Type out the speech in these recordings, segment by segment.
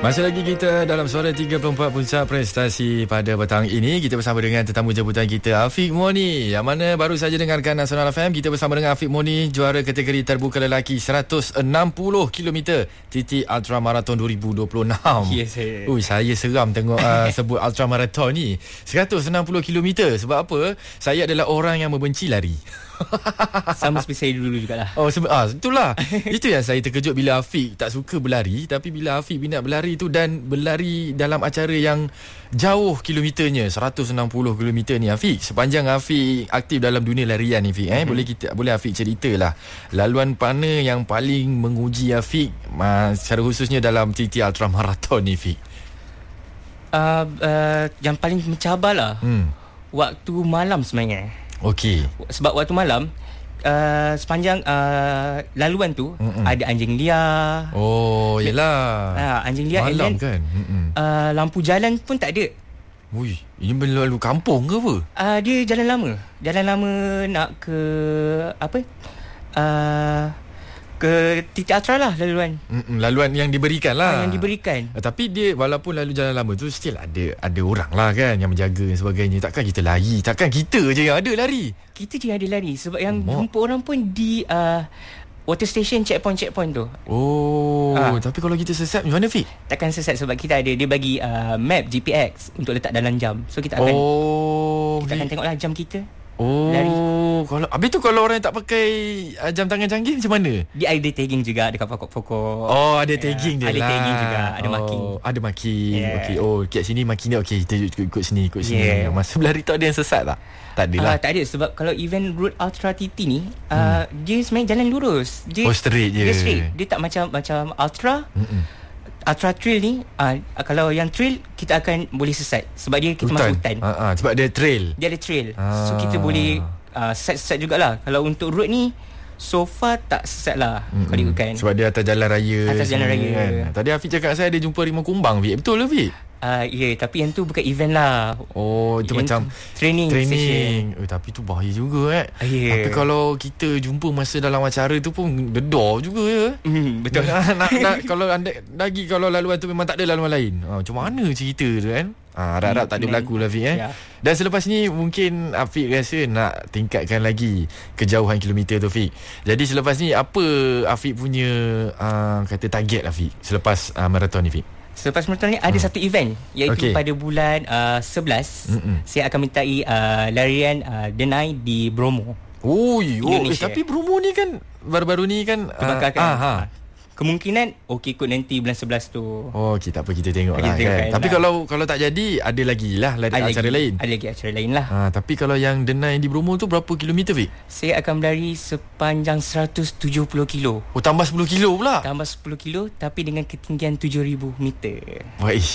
Masih lagi kita dalam Suara 34 Puncak Prestasi pada petang ini. Kita bersama dengan tetamu jemputan kita, Afiq Moni, yang mana baru saja dengarkan Nasional FM. Kita bersama dengan Afiq Moni, juara kategori terbuka lelaki 160 km TT Ultra Marathon 2026. Yes, saya seram tengok sebut Ultra Marathon ni. 160 km. Sebab apa? Saya adalah orang yang membenci lari. Sama seperti saya dulu jugalah. Itulah. Itu yang saya terkejut bila Afiq tak suka berlari, tapi bila Afiq minat berlari tu dan berlari dalam acara yang jauh kilometernya, 160 km ni Afiq. Sepanjang Afiq aktif dalam dunia larian ni Afiq, boleh Afiq ceritalah laluan mana yang paling menguji Afiq, secara khususnya dalam TT Ultra Marathon ni Afiq? Yang paling mencabarlah waktu malam sebenarnya. Okey. Sebab waktu malam sepanjang laluan tu ada anjing liar. Oh, yelah. Anjing liar malam kan. Lampu jalan pun tak ada. Ui, ini lalu kampung ke apa? Dia jalan lama nak ke ke TT Ultra lah laluan. Laluan yang diberikan lah. Yang diberikan. Tapi dia walaupun lalu jalan lama tu, still ada orang lah kan yang menjaga dan sebagainya. Takkan kita lari, takkan kita je yang ada lari. Kita je yang ada lari. Sebab yang jumpa orang pun di water station, checkpoint tu. Tapi kalau kita sesat macam mana Fik? Takkan sesat sebab kita ada, dia bagi map GPX untuk letak dalam jam. So kita akan akan tengoklah jam kita. Lari. Kalau orang tak pakai jam tangan canggih macam mana? Dia ada tagging juga dekat pokok-pokok. Ada tagging dia ada lah. Ada tagging juga, ada marking. Ada marking. Yeah. Okey. Kat sini marking dia. Okey, kita ikut sini. Yeah. Masa berlari tu ada yang sesat tak? Tak ada lah. Tak ada, sebab kalau event Road Ultra TT ni dia sebenarnya jalan lurus. Dia straight je. Dia straight. Dia tak macam Ultra. Ultra trail ni kalau yang trail kita akan boleh sesat sebab kita masuk hutan. Sebab dia trail. Dia ada trail. So kita boleh sesat jugalah. Kalau untuk road ni so far tak sesat lah kalau ikutkan. Sebab dia atas jalan raya. Kan. Tadi Afiq cakap saya ada jumpa rimau kumbang Fik. Betul ke Fik? Tapi yang tu bukan event lah. Itu macam training session. Tapi tu bahaya juga Tapi kalau kita jumpa masa dalam acara tu pun dedar juga ya. Betul. nak kalau lagi kalau laluan tu memang tak ada laluan lain. Macam mana cerita tu kan? Harap-harap tak ada berlaku lah Afiq Dan selepas ni mungkin Afiq rasa nak tingkatkan lagi kejauhan kilometer tu Afiq. Jadi selepas ni apa Afiq punya kata target Afiq selepas marathon ni Afiq? Selepas marathon ni ada satu event, iaitu pada bulan 11 saya akan mintai larian Denai di Bromo. Tapi Bromo ni kan baru-baru ni kan terbakar. Kemungkinan ikut nanti bulan 11 tu. Okey, tak apa, kita tengok lah kan. Tapi kalau tak jadi, ada lagi lah acara lain. Ada lagi acara lain lah. Tapi kalau yang Denai di Bromo tu berapa kilometer Fik? Saya akan berlari sepanjang 170 kilo. Tambah 10 kilo pula? Tambah 10 kilo tapi dengan ketinggian 7,000 meter.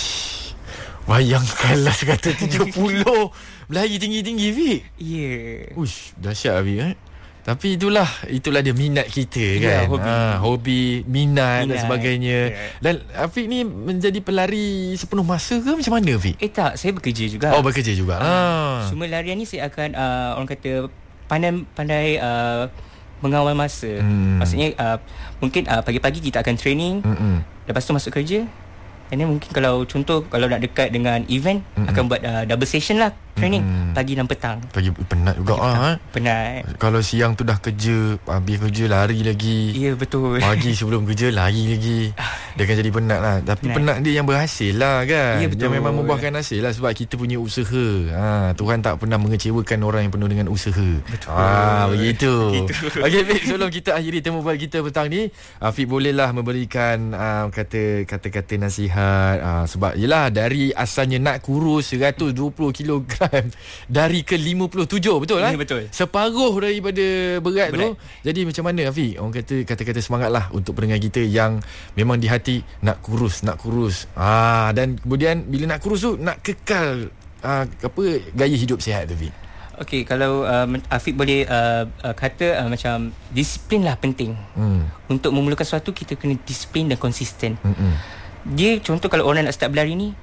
Bayangkanlah 170 berlari tinggi-tinggi Fik. Ya. Dahsyat Fik Tapi itulah dia minat kita kan. Hobi, minat dan sebagainya. Dan Afiq ni menjadi pelari sepenuh masa ke macam mana Afiq? Tak, saya bekerja juga. Bekerja juga. Cuma larian ni saya akan orang kata pandai mengawal masa. Maksudnya mungkin pagi-pagi kita akan training, lepas tu masuk kerja. And then mungkin kalau nak dekat dengan event akan buat double session lah training pagi dan petang. Pagi penat juga Penat. Kalau siang tu dah kerja, habis kerja lari lagi. Ya, betul. Pagi sebelum kerja lari lagi. Dia akan jadi penat lah. Tapi penat dia yang berhasil lah kan. Ya, betul. Dia memang membuahkan hasil lah sebab kita punya usaha. Tuhan tak pernah mengecewakan orang yang penuh dengan usaha. Betul. Begitu. Okey Fik, sebelum kita akhiri temu buat kita petang ni, Afiq bolehlah memberikan kata-kata nasihat. Sebab yelah, dari asalnya nak kurus 120 kg dari ke 57, betul lah? Ya, betul. Separuh daripada berat tu. Jadi macam mana Afiq? Orang kata semangat lah untuk pendengar kita yang memang di hati nak kurus. Dan kemudian bila nak kurus tu nak kekal gaya hidup sihat tu Afiq. Okey, kalau Afiq boleh kata macam disiplin lah penting. Untuk memulakan sesuatu kita kena disiplin dan konsisten. Dia contoh kalau orang nak start berlari ni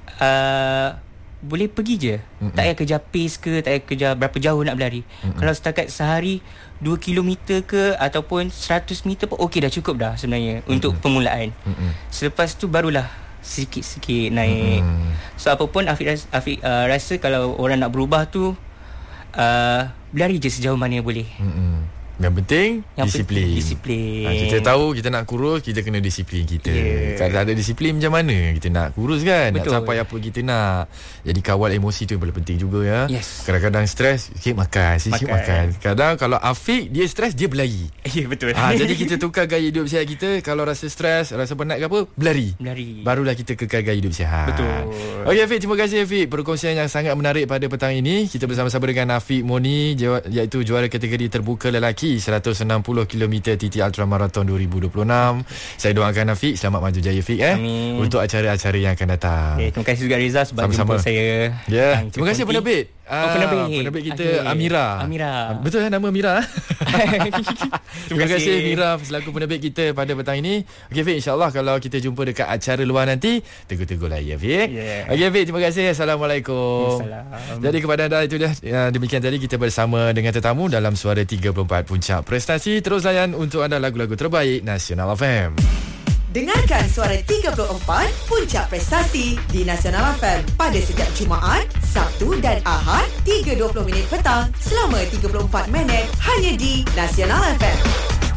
boleh pergi je. Tak payah kejar pace ke, tak payah kejar berapa jauh nak berlari. Kalau setakat sehari 2 km ke ataupun 100 meter pun okey dah, cukup dah sebenarnya untuk permulaan. Selepas tu barulah sikit-sikit naik. So apapun Afiq rasa kalau orang nak berubah tu berlari je sejauh mana boleh. Yang penting disiplin. Kita tahu kita nak kurus, kita kena disiplin kita. Kalau tak ada disiplin macam mana kita nak kurus kan? Betul. Nak capai apa kita nak. Jadi kawal emosi tu yang paling penting juga ya. Kadang-kadang stres, sikit makan. Kadang kalau Afiq dia stres, dia berlari. Betul. Jadi kita tukar gaya hidup sihat kita. Kalau rasa stres, rasa penat ke apa, berlari. Barulah kita kekal gaya hidup sihat. Betul. Okey Afiq, terima kasih Afiq perkongsian yang sangat menarik pada petang ini. Kita bersama-sama dengan Afiq Moni, iaitu juara kategori terbuka lelaki 160 km TT Ultra Marathon 2026. Saya doakan Afiq selamat maju jaya Afiq Amin. untuk acara-acara yang akan datang. Terima kasih juga Rizal sebab jemput saya. Terima kasih penerbit. Penerbit kita Amira. Betul nama Amira? Terima kasih Amira selaku penerbit kita pada petang ini. Okey Afiq, insya-Allah kalau kita jumpa dekat acara luar nanti, tegur-tegurlah ya Afiq. Okey Afiq, terima kasih. Assalamualaikum. Jadi kepada anda itu dah demikian tadi kita bersama dengan tetamu dalam Suara 34 Puncak Prestasi. Terus layan untuk anda lagu-lagu terbaik Nasional FM. Dengarkan Suara 34 Puncak Prestasi di Nasional FM pada setiap Jumaat, Sabtu dan Ahad 3.20 petang selama 34 minit hanya di Nasional FM.